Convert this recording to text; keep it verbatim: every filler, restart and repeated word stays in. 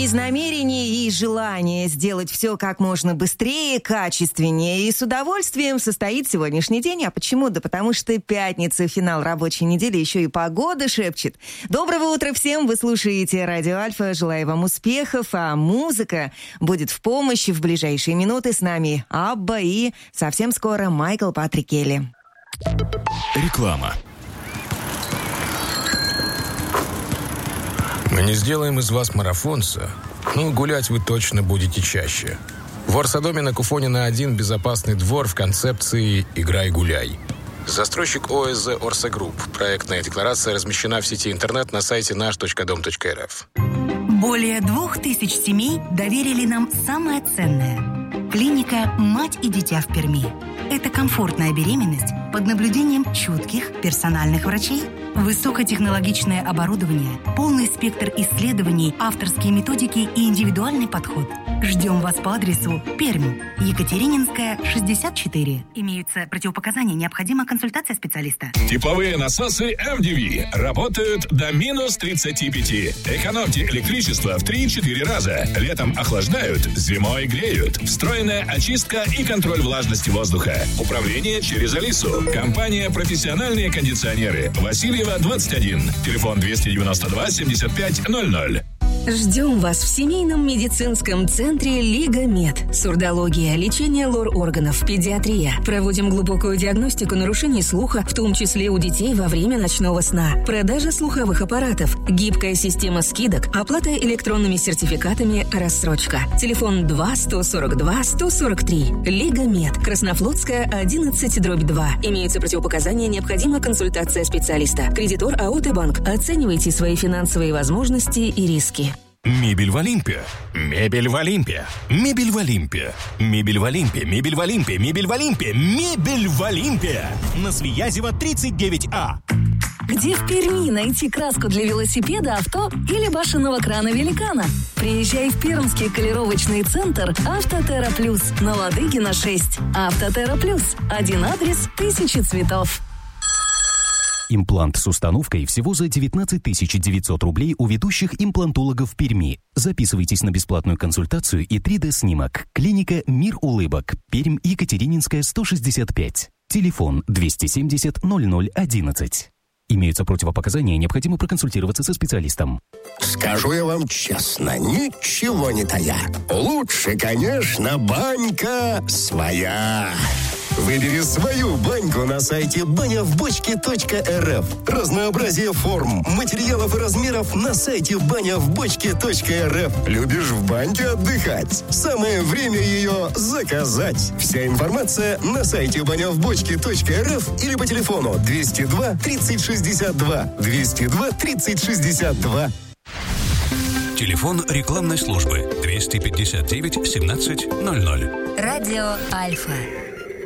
из намерений и желания сделать все как можно быстрее, качественнее и с удовольствием состоит сегодняшний день. А почему? Да потому что пятница, финал рабочей недели, еще и погода шепчет. Доброго утра всем! Вы слушаете Радио Альфа. Желаю вам успехов, а музыка будет в помощи в ближайшие минуты. С нами Абба и совсем скоро Майкл Патрик Келли. Реклама. Мы не сделаем из вас марафонца, но гулять вы точно будете чаще. В Орсодоме на Куфонина один безопасный двор в концепции «Играй-гуляй». Застройщик ОСЗ «Орса Групп». Проектная декларация размещена в сети интернет на сайте наш точка дом точка эр эф. Более двух тысяч семей доверили нам самое ценное. Клиника «Мать и дитя» в Перми. Это комфортная беременность под наблюдением чутких персональных врачей, высокотехнологичное оборудование, полный спектр исследований, авторские методики и индивидуальный подход. Ждем вас по адресу Пермь, Екатерининская, шестьдесят четыре. Имеются противопоказания, необходима консультация специалиста. Тепловые насосы эм ди ви работают до минус тридцати пяти. Экономьте электричество в три-четыре раза. Летом охлаждают, зимой греют. Встроенная очистка и контроль влажности воздуха. Управление через Алису. Компания «Профессиональные кондиционеры». Васильева, двадцать один. Телефон двести девяносто два семьдесят пять ноль ноль. Ждем вас в семейном медицинском центре Лига Мед. Сурдология, лечение лор-органов, педиатрия. Проводим глубокую диагностику нарушений слуха, в том числе у детей во время ночного сна. Продажа слуховых аппаратов, гибкая система скидок, оплата электронными сертификатами, рассрочка. Телефон два сто сорок два сто сорок три. Лига Мед. Краснофлотская, одиннадцать дробь два. Имеются противопоказания, необходима консультация специалиста. Кредитор АО «Т-банк». Оценивайте свои финансовые возможности и риски. Мебель в Олимпе. Мебель в Олимпе. Мебель в Олимпе. Мебель в Олимпе. Мебель в Олимпе. Мебель в Олимпе. Мебель в Олимпе. На Свиязева тридцать девять А. Где в Перми найти краску для велосипеда, авто или башенного крана великана? Приезжай в Пермский колеровочный центр «Автотерра Плюс» на Ладыгина шесть. «Автотерра Плюс». Один адрес, тысячи цветов. Имплант с установкой всего за девятнадцать тысяч девятьсот рублей у ведущих имплантологов Перми. Записывайтесь на бесплатную консультацию и три дэ-снимок. Клиника «Мир улыбок». Пермь, Екатерининская, сто шестьдесят пять. Телефон двести семьдесят ноль ноль одиннадцать. Имеются противопоказания, необходимо проконсультироваться со специалистом. Скажу я вам честно, ничего не тая. Лучше, конечно, банька своя. Выбери свою баньку на сайте баня в бочке точка эр эф. Разнообразие форм, материалов и размеров на сайте баня в бочке точка эр эф. Любишь в баньке отдыхать? Самое время ее заказать. Вся информация на сайте баня в бочке точка эр эф или по телефону двести два тридцать шестьдесят два. двести два тридцать шестьдесят два. Телефон рекламной службы двести пятьдесят девять семнадцать ноль ноль. Радио Альфа.